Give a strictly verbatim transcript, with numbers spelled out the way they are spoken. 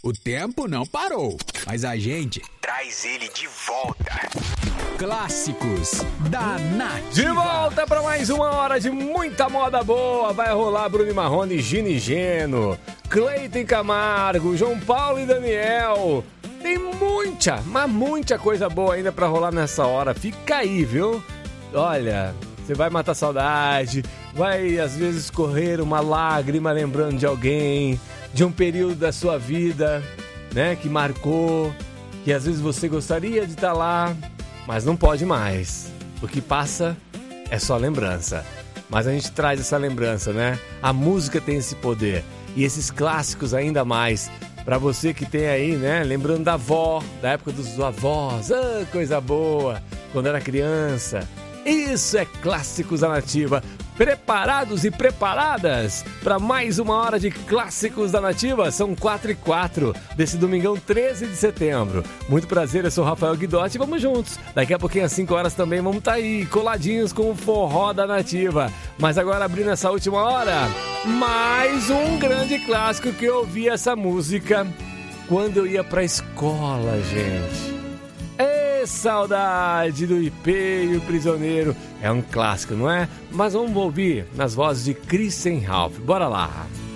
O tempo não parou, mas a gente traz ele de volta. Clássicos da Nativa. De volta para mais uma hora de muita moda boa. Vai rolar Bruno Marrone, Gino e Geno, Cleiton Camargo, João Paulo e Daniel. Tem muita, mas muita coisa boa ainda para rolar nessa hora. Fica aí, viu? Olha, você vai matar saudade, vai às vezes correr uma lágrima lembrando de alguém, de um período da sua vida, né, que marcou, que às vezes você gostaria de estar lá, mas não pode mais. O que passa é só lembrança. Mas a gente traz essa lembrança, né? A música tem esse poder. E esses clássicos ainda mais. Pra você que tem aí, né? Lembrando da avó, da época dos avós. Ah, coisa boa. Quando era criança. Isso é Clássicos da Nativa. Preparados e preparadas para mais uma hora de Clássicos da Nativa? São quatro e quatro desse domingão treze de setembro. Muito prazer, eu sou o Rafael Guidotti e vamos juntos. Daqui a pouquinho às cinco horas também vamos estar aí, coladinhos com o Forró da Nativa. Mas agora abrindo essa última hora, mais um grande clássico que eu ouvi essa música quando eu ia pra escola, gente. Saudade do I P e o Prisioneiro. É um clássico, não é? Mas vamos ouvir nas vozes de Chris e Ralph. Bora lá.